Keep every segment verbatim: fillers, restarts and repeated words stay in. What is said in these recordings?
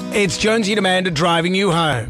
It's Jonesy and Amanda driving you home.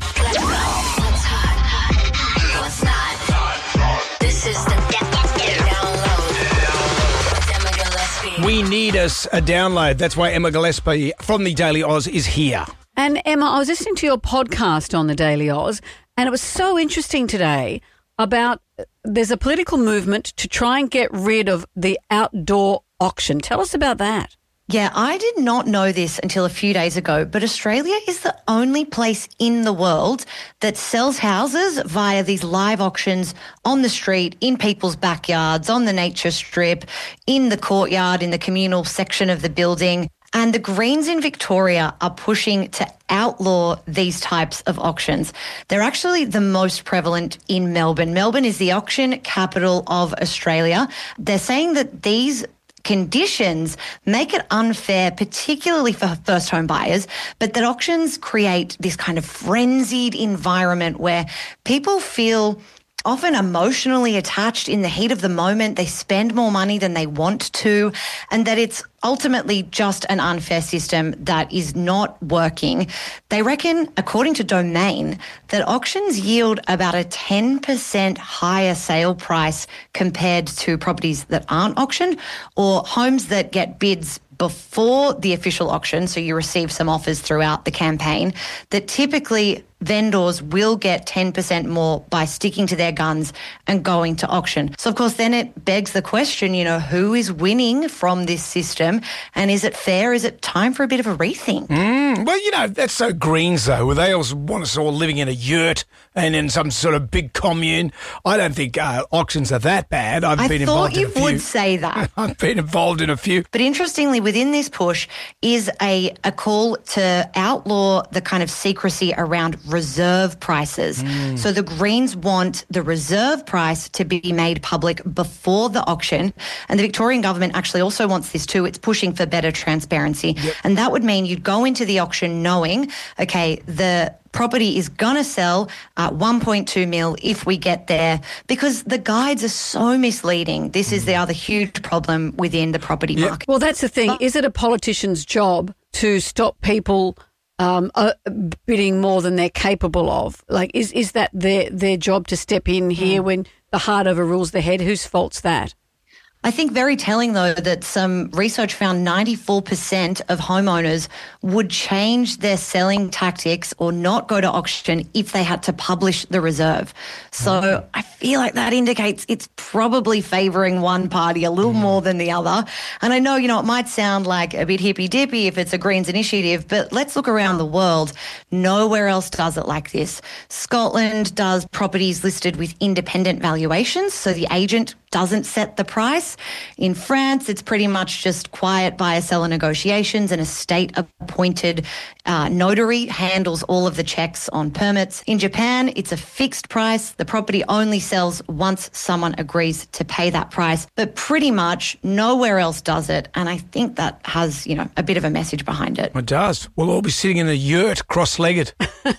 We need us a download. That's why Emma Gillespie from the Daily Oz is here. And Emma, I was listening to your podcast on the Daily Oz, and it was so interesting today about there's a political movement to try and get rid of the outdoor auction. Tell us about that. Yeah, I did not know this until a few days ago, but Australia is the only place in the world that sells houses via these live auctions on the street, in people's backyards, on the nature strip, in the courtyard, in the communal section of the building. And the Greens in Victoria are pushing to outlaw these types of auctions. They're actually the most prevalent in Melbourne. Melbourne is the auction capital of Australia. They're saying that these conditions make it unfair, particularly for first home buyers, but that auctions create this kind of frenzied environment where people feel often emotionally attached in the heat of the moment. They spend more money than they want to, and that it's ultimately just an unfair system that is not working. They reckon, according to Domain, that auctions yield about a ten percent higher sale price compared to properties that aren't auctioned or homes that get bids before the official auction, so you receive some offers throughout the campaign, that typically vendors will get ten percent more by sticking to their guns and going to auction. So, of course, then it begs the question, you know, who is winning from this system, and is it fair? Is it time for a bit of a rethink? Mm, well, you know, that's so Greens, though. They all want us all living in a yurt and in some sort of big commune. I don't think uh, auctions are that bad. I've I been thought involved in you a few. would say that. I've been involved in a few. But interestingly, within this push is a, a call to outlaw the kind of secrecy around reserve prices. Mm. So the Greens want the reserve price to be made public before the auction. And the Victorian government actually also wants this too. It's pushing for better transparency. Yep. And that would mean you'd go into the auction knowing, okay, the property is going to sell at one point two mil if we get there, because the guides are so misleading. This is the other huge problem within the property Yep. market. Well, that's the thing. Is it a politician's job to stop people um, uh, bidding more than they're capable of? Like, is, is that their, their job to step in here mm. when the heart overrules the head? Whose fault's that? I think very telling, though, that some research found ninety-four percent of homeowners would change their selling tactics or not go to auction if they had to publish the reserve. So mm. I feel like that indicates it's probably favouring one party a little mm. more than the other. And I know, you know, it might sound like a bit hippy-dippy if it's a Greens initiative, but let's look around the world. Nowhere else does it like this. Scotland does properties listed with independent valuations, so the agent doesn't set the price. In France, it's pretty much just quiet buyer-seller negotiations, and a state-appointed uh, notary handles all of the checks on permits. In Japan, it's a fixed price. The property only sells once someone agrees to pay that price, but pretty much nowhere else does it, and I think that has, you know, a bit of a message behind it. It does. We'll all be sitting in a yurt, cross-legged.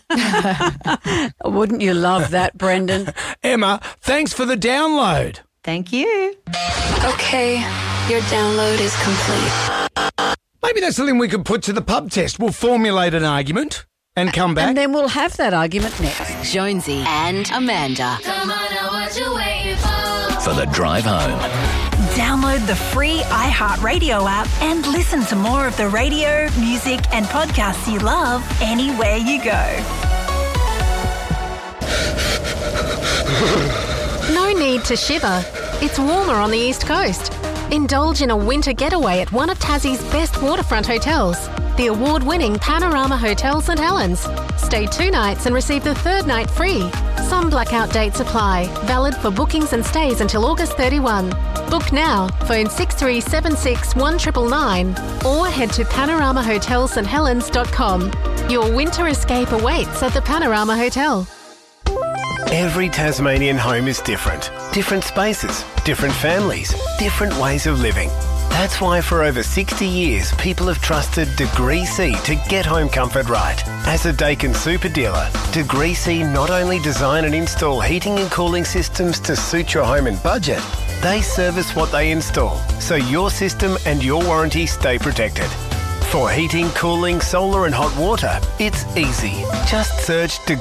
Wouldn't you love that, Brendan? Emma, thanks for the download. Thank you. Okay, your download is complete. Maybe that's something we could put to the pub test. We'll formulate an argument and come back. And then we'll have that argument next. Jonesy and Amanda. Come on now, what you waiting for? For the drive home. Download the free iHeartRadio app and listen to more of the radio, music and podcasts you love anywhere you go. No need to shiver. It's warmer on the East Coast. Indulge in a winter getaway at one of Tassie's best waterfront hotels, the award-winning Panorama Hotel St Helens. Stay two nights and receive the third night free. Some blackout dates apply. Valid for bookings and stays until August thirty-first. Book now. Phone six three seven six one nine nine nine or head to panorama hotel st helens dot com. Your winter escape awaits at the Panorama Hotel. Every Tasmanian home is different. Different spaces, different families, different ways of living. That's why for over sixty years, people have trusted Degree C to get home comfort right. As a Dakin super dealer, Degree C not only design and install heating and cooling systems to suit your home and budget, they service what they install, so your system and your warranty stay protected. For heating, cooling, solar and hot water, it's easy. Just search Degree